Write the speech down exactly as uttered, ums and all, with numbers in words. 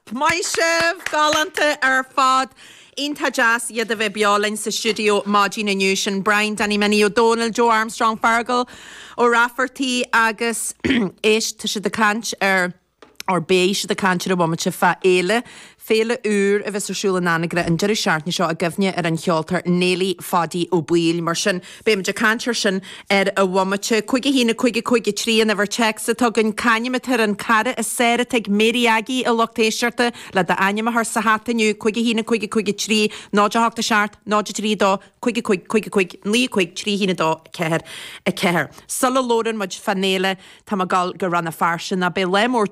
Maisha galanta ar fad Inta jazz iad a bheith bealainn sa studio Máidí na Newshin, Brian Danny Minnie O'Donnell, Joe Armstrong Fargal ó Rafferty agus éis tá si de cant ar or béis de cant ar a bhomate fa éile féle úr a bheits arsúla nánagre an Jerry Shartney seo a gofne ar an cheoltar Nelly Fadi ó Bwil mar sin béim de cantar sin ar a bhomate chuige hína chuige chuige trí an ever checks a tugann caine tar an cara a sera teag Mériagi a lochtéisiirte le de aine mar sa hataniu chuige hína chuige chuige trí náide hachta seart náide trí dó chuige chuig chuige chuig ní chuig trí hína dó ceir a ceir. Sula lóran muid fanéile tá a gal go ranna farsin a be lemór